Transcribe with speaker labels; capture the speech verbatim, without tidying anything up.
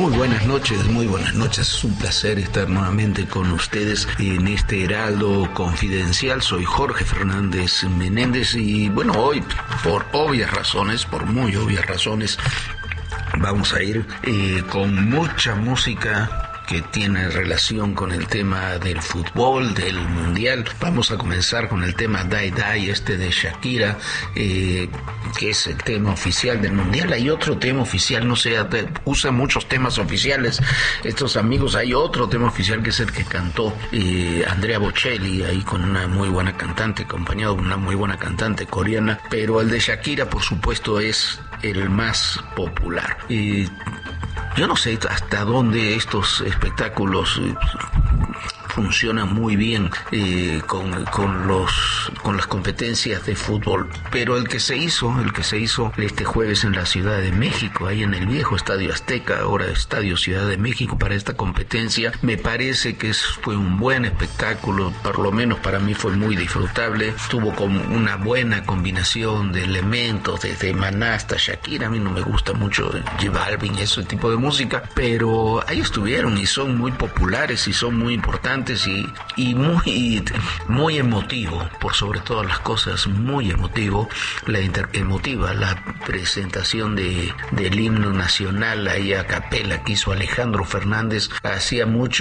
Speaker 1: Muy buenas noches, muy buenas noches. Es un placer estar nuevamente con ustedes en este Heraldo Confidencial. Soy Jorge Fernández Menéndez y bueno, hoy por obvias razones, por muy obvias razones, vamos a ir eh, con mucha música que tiene relación con el tema del fútbol, del mundial. Vamos a comenzar con el tema Die Die, este de Shakira, eh, que es el tema oficial del mundial. Hay otro tema oficial, no sé, usa muchos temas oficiales estos amigos. Hay otro tema oficial que es el que cantó eh, Andrea Bocelli, ahí con una muy buena cantante, acompañado de una muy buena cantante coreana, pero el de Shakira, por supuesto, es el más popular. Eh, Yo no sé hasta dónde estos espectáculos eh, funcionan muy bien eh, con, con los con las competencias de fútbol, pero el que se hizo, el que se hizo este jueves en la Ciudad de México, ahí en el viejo Estadio Azteca, ahora Estadio Ciudad de México, para esta competencia, me parece que fue un buen espectáculo, por lo menos para mí fue muy disfrutable. Tuvo como una buena combinación de elementos, desde Maná hasta Shakira. A mí no me gusta mucho J Balvin y ese tipo de música, pero ahí estuvieron y son muy populares y son muy importantes y, y muy, muy emotivo, por sobre todas las cosas, muy emotivo, la inter, emotiva la presentación de, del himno nacional ahí a capela que hizo Alejandro Fernández. Hacía mucho